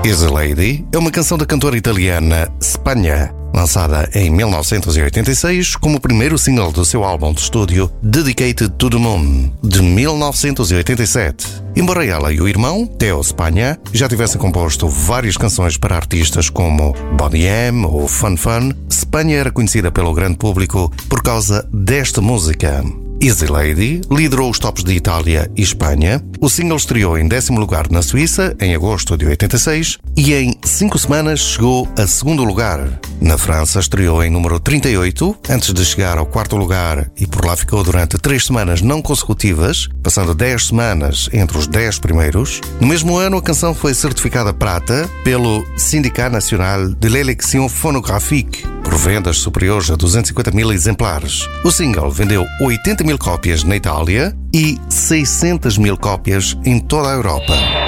Easy Lady é uma canção da cantora italiana Spagna, lançada em 1986 como o primeiro single do seu álbum de estúdio Dedicated to the Moon, de 1987. Embora ela e o irmão, Theo Spagna, já tivessem composto várias canções para artistas como Boney M ou Fun Fun, Spagna era conhecida pelo grande público por causa desta música. Easy Lady liderou os tops de Itália e Espanha. O single estreou em 10º lugar na Suíça, em agosto de 86, e em 5 semanas chegou a 2º lugar. Na França estreou em número 38, antes de chegar ao 4º lugar, e por lá ficou durante 3 semanas não consecutivas, passando 10 semanas entre os 10 primeiros. No mesmo ano, a canção foi certificada prata pelo Syndicat National de l'Élection Phonographique, por vendas superiores a 250 mil exemplares. O single vendeu 80 mil cópias na Itália e 600 mil cópias em toda a Europa.